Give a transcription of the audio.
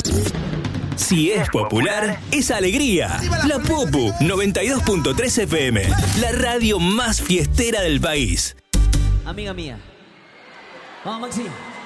Si es popular, es alegría. La Popu 92.3 FM, la radio más fiestera del país. Amiga mía. Vamos, Maxi.